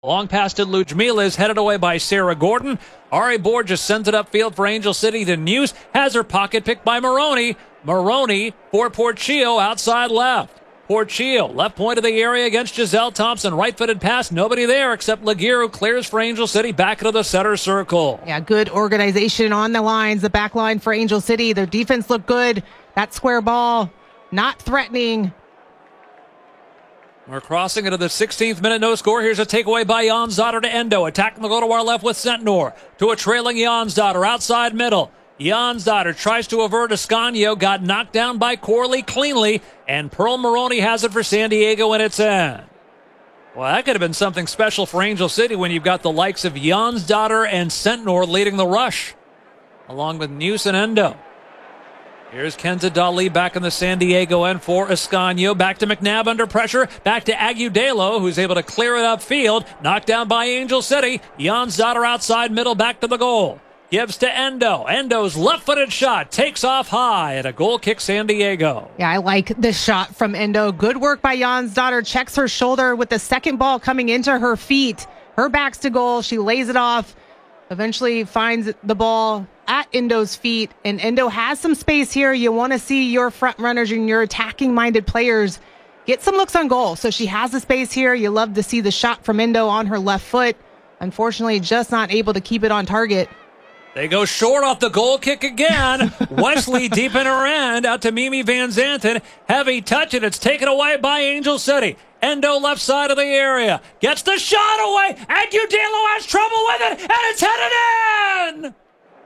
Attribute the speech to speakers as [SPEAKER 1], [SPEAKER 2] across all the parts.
[SPEAKER 1] Long pass to Ludmila is headed away by Sarah Gordon. Ari Borges sends it upfield for Angel City to News. Has her pocket picked by Maroney. Maroney for Portillo outside left. Portillo, left point of the area against Giselle Thompson. Right-footed pass, nobody there except Laguerre, who clears for Angel City back into the center circle.
[SPEAKER 2] Yeah, good organization on the lines. The back line for Angel City. Their defense looked good. That square ball, not threatening.
[SPEAKER 1] We're crossing into the 16th minute, no score. Here's a takeaway by Jonsdottir to Endo. Attacking the goal to our left with Sentnor. To a trailing Jonsdottir, outside middle. Jonsdottir tries to avert Ascanio, got knocked down by Corley cleanly, and Pearl Maroney has it for San Diego in its end. Well, that could have been something special for Angel City when you've got the likes of Jonsdottir and Sentnor leading the rush, along with News and Endo. Here's Kenza Dali back in the San Diego end for Ascanio. Back to McNabb under pressure. Back to Agudelo, who's able to clear it upfield. Knocked down by Angel City. Jonsdottir outside middle, back to the goal. Gives to Endo. Endo's left-footed shot takes off high at a goal kick San Diego.
[SPEAKER 2] Yeah, I like this shot from Endo. Good work by Jonsdottir. Checks her shoulder with the second ball coming into her feet. Her back's to goal. She lays it off. Eventually finds the ball at Endo's feet. And Endo has some space here. You want to see your front runners and your attacking-minded players get some looks on goal. So she has the space here. You love to see the shot from Endo on her left foot. Unfortunately, just not able to keep it on target.
[SPEAKER 1] They go short off the goal kick again. Wesley deep in her end, out to Mimi Van Zanten. Heavy touch, and it's taken away by Angel City. Endo left side of the area. Gets the shot away. Agudelo has trouble with it, and it's headed in!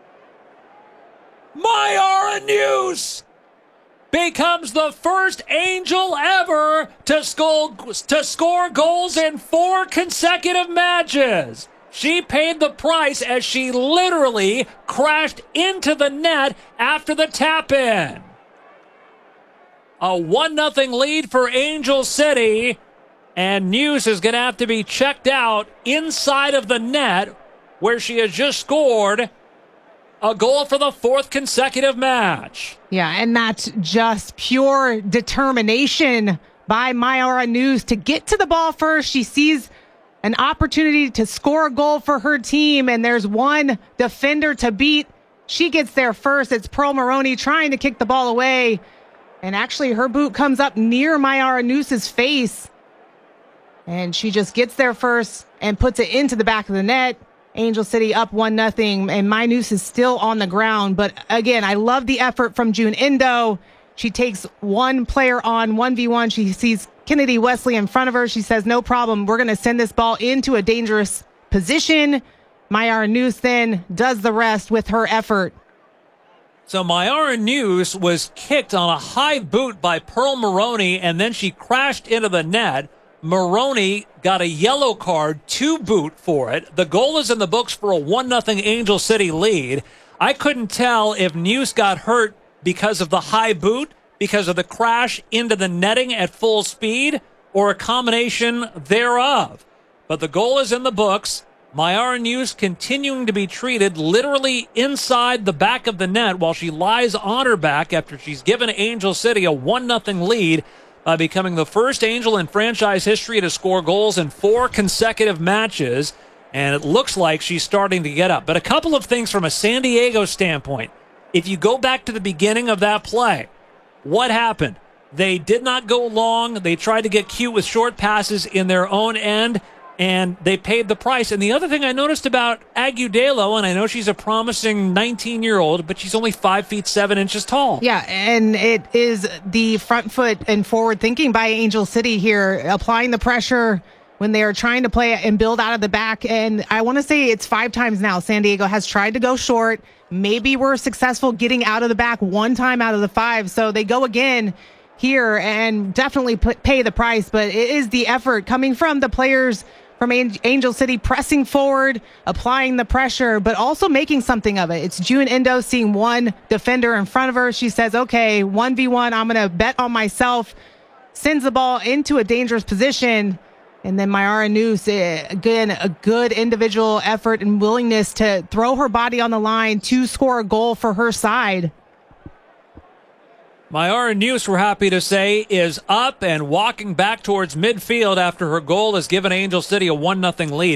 [SPEAKER 1] Mayara News becomes the first Angel ever to score goals in 4 consecutive matches. She paid the price as she literally crashed into the net after the tap-in. A 1-0 lead for Angel City, and News is going to have to be checked out inside of the net, where she has just scored a goal for the 4th consecutive match.
[SPEAKER 2] Yeah, and that's just pure determination by Mayara News to get to the ball first. She sees an opportunity to score a goal for her team, and there's one defender to beat. She gets there first. It's Pearl Maroney trying to kick the ball away, and actually her boot comes up near Mayara News's face, and she just gets there first and puts it into the back of the net. Angel City up 1-0, and My News is still on the ground. But again, I love the effort from June Endo. She takes one player on 1v1. She sees Kennedy Wesley in front of her. She says, no problem. We're going to send this ball into a dangerous position. Mayara News then does the rest with her effort.
[SPEAKER 1] So Mayara News was kicked on a high boot by Pearl Maroney, and then she crashed into the net. Maroney got a yellow card to boot for it. The goal is in the books for a 1-0 Angel City lead. I couldn't tell if News got hurt because of the high boot, because of the crash into the netting at full speed, or a combination thereof. But the goal is in the books. Mayara News continuing to be treated literally inside the back of the net while she lies on her back after she's given Angel City a 1-0 lead, by becoming the first Angel in franchise history to score goals in 4 consecutive matches. And it looks like she's starting to get up. But a couple of things from a San Diego standpoint. If you go back to the beginning of that play, what happened? They did not go long. They tried to get cute with short passes in their own end, and they paid the price. And the other thing I noticed about Agudelo, and I know she's a promising 19-year-old, but she's only 5 feet 7 inches tall.
[SPEAKER 2] Yeah, and it is the front foot and forward thinking by Angel City here, applying the pressure when they are trying to play and build out of the back. And I want to say it's 5 times now San Diego has tried to go short. Maybe we're successful getting out of the back 1 time out of the 5. So they go again here and definitely pay the price. But it is the effort coming from the players from Angel City, pressing forward, applying the pressure, but also making something of it. It's June Endo seeing one defender in front of her. She says, okay, 1v1, I'm going to bet on myself. Sends the ball into a dangerous position. And then Mayara News, again, a good individual effort and willingness to throw her body on the line to score a goal for her side.
[SPEAKER 1] Myara News, we're happy to say, is up and walking back towards midfield after her goal has given Angel City a 1-0 lead.